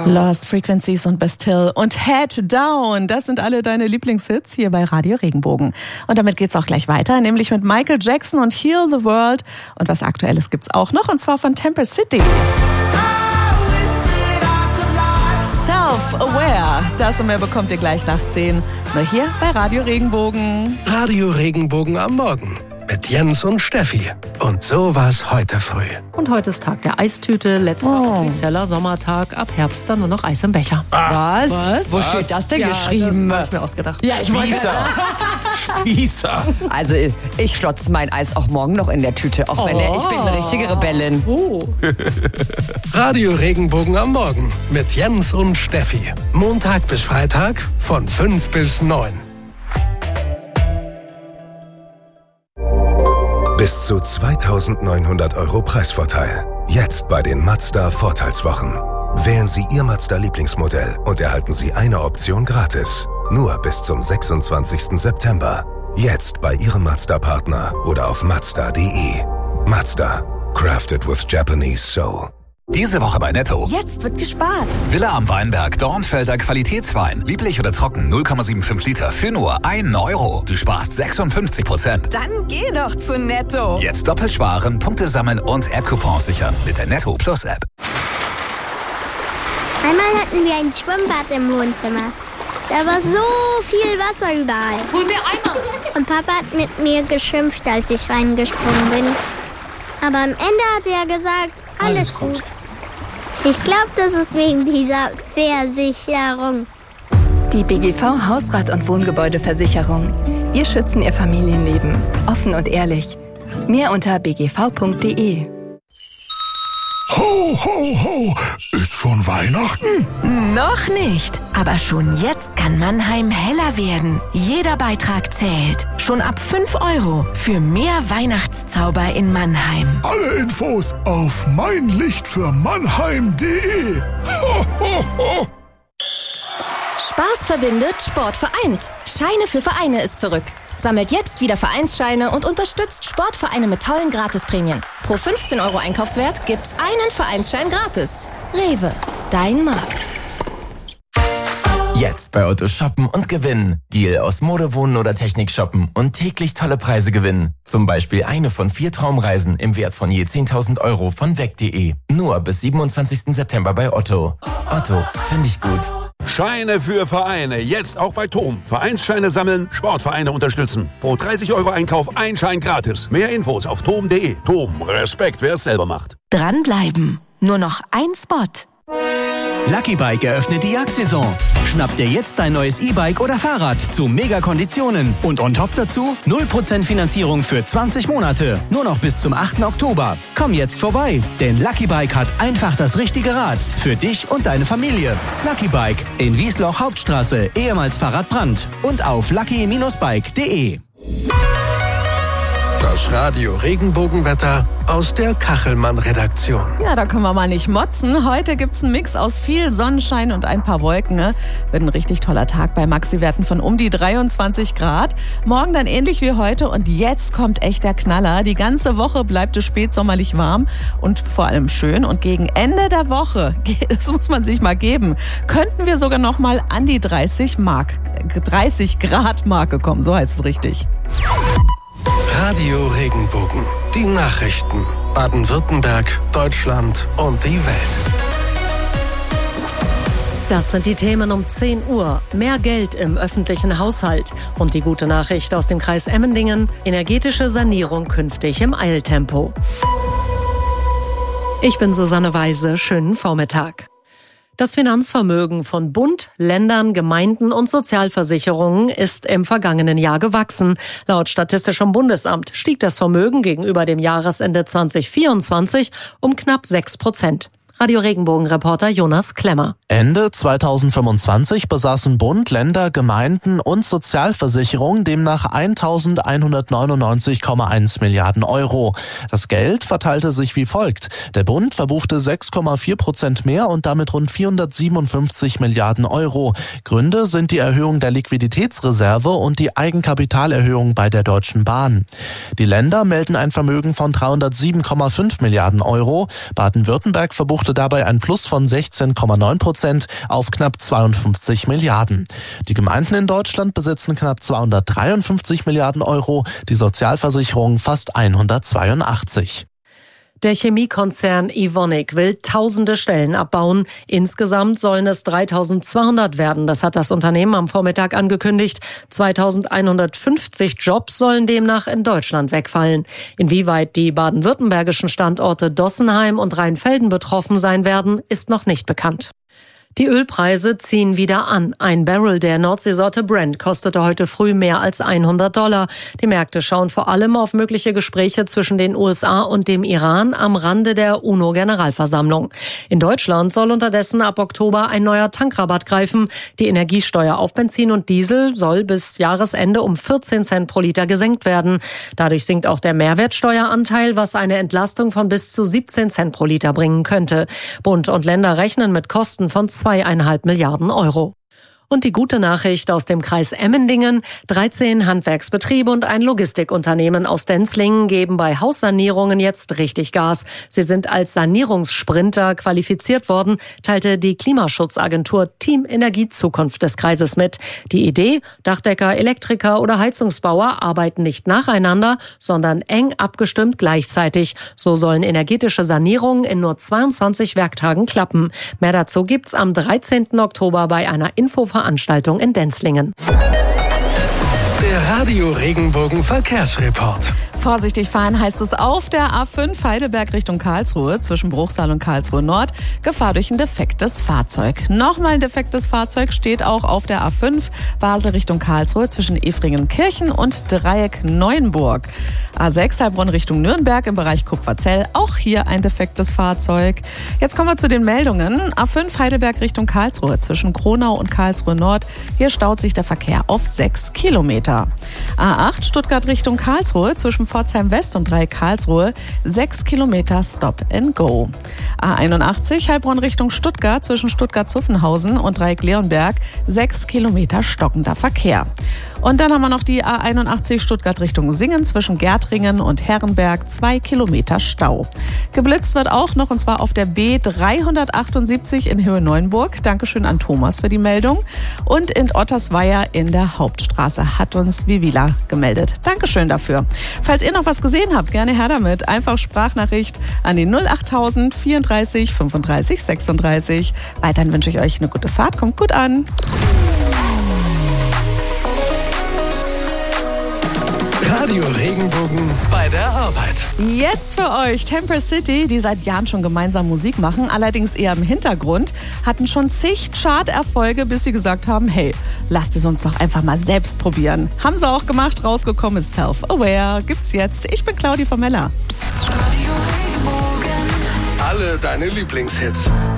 Lost Frequencies und Bastille und Head Down. Das sind alle deine Lieblingshits hier bei Radio Regenbogen. Und damit geht's auch gleich weiter, nämlich mit Michael Jackson und Heal the World. Und was Aktuelles gibt's auch noch, und zwar von Temper City. Self-Aware. Das und mehr bekommt ihr gleich nach 10. Nur hier bei Radio Regenbogen. Radio Regenbogen am Morgen. Mit Jens und Steffi. Und so war's heute früh. Und heute ist Tag der Eistüte, letzter offizieller Sommertag, ab Herbst dann nur noch Eis im Becher. Was? Wo steht das denn geschrieben? Das hab ich mir ausgedacht. Ja, Spießer. Also ich schlotze mein Eis auch morgen noch in der Tüte, auch wenn ich bin eine richtige Rebellin. Radio Regenbogen am Morgen mit Jens und Steffi. Montag bis Freitag von 5 bis 9. Bis zu 2.900 € Preisvorteil. Jetzt bei den Mazda Vorteilswochen. Wählen Sie Ihr Mazda-Lieblingsmodell und erhalten Sie eine Option gratis. Nur bis zum 26. September. Jetzt bei Ihrem Mazda-Partner oder auf Mazda.de. Mazda. Crafted with Japanese Soul. Diese Woche bei Netto. Jetzt wird gespart. Villa am Weinberg, Dornfelder Qualitätswein. Lieblich oder trocken, 0,75 Liter für nur 1 €. Du sparst 56%. Dann geh doch zu Netto. Jetzt doppelt sparen, Punkte sammeln und App-Coupons sichern mit der Netto Plus App. Einmal hatten wir ein Schwimmbad im Wohnzimmer. Da war so viel Wasser überall. Hol mir Eimer. Und Papa hat mit mir geschimpft, als ich reingesprungen bin. Aber am Ende hat er gesagt, alles gut. Ich glaube, das ist wegen dieser Versicherung. Die BGV Hausrat- und Wohngebäudeversicherung. Wir schützen Ihr Familienleben. Offen und ehrlich. Mehr unter bgv.de. Ho, ho, ho! Ist schon Weihnachten? Noch nicht, aber schon jetzt kann Mannheim heller werden. Jeder Beitrag zählt. Schon ab 5 € für mehr Weihnachtszauber in Mannheim. Alle Infos auf meinlichtfürmannheim.de. Ho, ho, ho! Spaß verbindet, Sport vereint. Scheine für Vereine ist zurück. Sammelt jetzt wieder Vereinsscheine und unterstützt Sportvereine mit tollen Gratisprämien. Pro 15 € Einkaufswert gibt's einen Vereinsschein gratis. Rewe, dein Markt. Jetzt bei Otto shoppen und gewinnen. Deal aus Mode, Wohnen oder Technik shoppen und täglich tolle Preise gewinnen. Zum Beispiel eine von 4 Traumreisen im Wert von je 10.000 € von weg.de. Nur bis 27. September bei Otto. Otto, finde ich gut. Scheine für Vereine. Jetzt auch bei TOM. Vereinsscheine sammeln, Sportvereine unterstützen. Pro 30 € Einkauf ein Schein gratis. Mehr Infos auf tom.de. TOM. Respekt, wer es selber macht. Dranbleiben. Nur noch ein Spot. Lucky Bike eröffnet die Jagdsaison. Schnapp dir jetzt dein neues E-Bike oder Fahrrad zu Mega-Konditionen. Und on top dazu 0% Finanzierung für 20 Monate. Nur noch bis zum 8. Oktober. Komm jetzt vorbei, denn Lucky Bike hat einfach das richtige Rad. Für dich und deine Familie. Lucky Bike in Wiesloch Hauptstraße, ehemals Fahrradbrand. Und auf lucky-bike.de. Das Radio Regenbogenwetter aus der Kachelmann-Redaktion. Ja, da können wir mal nicht motzen. Heute gibt's einen Mix aus viel Sonnenschein und ein paar Wolken. Wird ein richtig toller Tag bei Maxi-Werten von um die 23 Grad. Morgen dann ähnlich wie heute und jetzt kommt echt der Knaller. Die ganze Woche bleibt es spätsommerlich warm und vor allem schön. Und gegen Ende der Woche, das muss man sich mal geben, könnten wir sogar noch mal an die 30 Grad Marke kommen. So heißt es richtig. Radio Regenbogen. Die Nachrichten. Baden-Württemberg, Deutschland und die Welt. Das sind die Themen um 10 Uhr. Mehr Geld im öffentlichen Haushalt. Und die gute Nachricht aus dem Kreis Emmendingen. Energetische Sanierung künftig im Eiltempo. Ich bin Susanne Weise. Schönen Vormittag. Das Finanzvermögen von Bund, Ländern, Gemeinden und Sozialversicherungen ist im vergangenen Jahr gewachsen. Laut Statistischem Bundesamt stieg das Vermögen gegenüber dem Jahresende 2024 um knapp 6%. Radio Regenbogen-Reporter Jonas Klemmer. Ende 2025 besaßen Bund, Länder, Gemeinden und Sozialversicherungen demnach 1.199,1 Milliarden Euro. Das Geld verteilte sich wie folgt. Der Bund verbuchte 6,4% mehr und damit rund 457 Milliarden Euro. Gründe sind die Erhöhung der Liquiditätsreserve und die Eigenkapitalerhöhung bei der Deutschen Bahn. Die Länder melden ein Vermögen von 307,5 Milliarden Euro. Baden-Württemberg verbuchte dabei ein Plus von 16,9%. 7% auf knapp 52 Milliarden. Die Gemeinden in Deutschland besitzen knapp 253 Milliarden Euro, die Sozialversicherung fast 182. Der Chemiekonzern Evonik will tausende Stellen abbauen. Insgesamt sollen es 3.200 werden. Das hat das Unternehmen am Vormittag angekündigt. 2.150 Jobs sollen demnach in Deutschland wegfallen. Inwieweit die baden-württembergischen Standorte Dossenheim und Rheinfelden betroffen sein werden, ist noch nicht bekannt. Die Ölpreise ziehen wieder an. Ein Barrel der Nordseesorte Brent kostete heute früh mehr als $100. Die Märkte schauen vor allem auf mögliche Gespräche zwischen den USA und dem Iran am Rande der UNO-Generalversammlung. In Deutschland soll unterdessen ab Oktober ein neuer Tankrabatt greifen. Die Energiesteuer auf Benzin und Diesel soll bis Jahresende um 14 Cent pro Liter gesenkt werden. Dadurch sinkt auch der Mehrwertsteueranteil, was eine Entlastung von bis zu 17 Cent pro Liter bringen könnte. Bund und Länder rechnen mit Kosten von 2,5 Milliarden Euro. Und die gute Nachricht aus dem Kreis Emmendingen: 13 Handwerksbetriebe und ein Logistikunternehmen aus Denzlingen geben bei Haussanierungen jetzt richtig Gas. Sie sind als Sanierungssprinter qualifiziert worden, teilte die Klimaschutzagentur Team Energie Zukunft des Kreises mit. Die Idee: Dachdecker, Elektriker oder Heizungsbauer arbeiten nicht nacheinander, sondern eng abgestimmt gleichzeitig. So sollen energetische Sanierungen in nur 22 Werktagen klappen. Mehr dazu gibt's am 13. Oktober bei einer Infoveranstaltung in Denzlingen. Der Radio Regenbogen Verkehrsreport. Vorsichtig fahren heißt es auf der A5 Heidelberg Richtung Karlsruhe zwischen Bruchsal und Karlsruhe Nord. Gefahr durch ein defektes Fahrzeug. Nochmal ein defektes Fahrzeug steht auch auf der A5 Basel Richtung Karlsruhe zwischen Efringenkirchen und Dreieck Neuenburg. A6 Heilbronn Richtung Nürnberg im Bereich Kupferzell. Auch hier ein defektes Fahrzeug. Jetzt kommen wir zu den Meldungen. A5 Heidelberg Richtung Karlsruhe zwischen Kronau und Karlsruhe Nord. Hier staut sich der Verkehr auf 6 Kilometer. A8 Stuttgart Richtung Karlsruhe zwischen Pforzheim West und Dreieck Karlsruhe 6 Kilometer Stop and Go. A81 Heilbronn Richtung Stuttgart zwischen Stuttgart-Zuffenhausen und Dreieck Leonberg 6 Kilometer stockender Verkehr. Und dann haben wir noch die A81 Stuttgart Richtung Singen zwischen Gärtringen und Herrenberg 2 Kilometer Stau. Geblitzt wird auch noch, und zwar auf der B378 in Höhe Neuenburg. Dankeschön an Thomas für die Meldung. Und in Ottersweier in der Hauptstraße hat uns Vivila gemeldet. Dankeschön dafür. Falls ihr noch was gesehen habt, gerne her damit. Einfach Sprachnachricht an die 08000 34 35 36. Weiterhin wünsche ich euch eine gute Fahrt. Kommt gut an. Radio Regenbogen bei der Arbeit. Jetzt für euch Temper City, die seit Jahren schon gemeinsam Musik machen, allerdings eher im Hintergrund, hatten schon zig Chart-Erfolge, bis sie gesagt haben, hey, lasst es uns doch einfach mal selbst probieren. Haben sie auch gemacht, rausgekommen ist Self-Aware, gibt's jetzt. Ich bin Claudi Formella. Alle deine Lieblingshits.